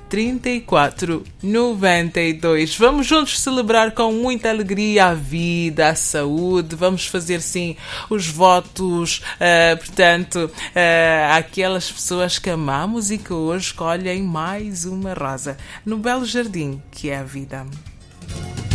3492. Vamos juntos celebrar com muita alegria a vida, a saúde. Vamos fazer sim os votos, portanto, àquelas pessoas que amamos e que hoje colhem mais uma rosa no belo jardim que é a vida.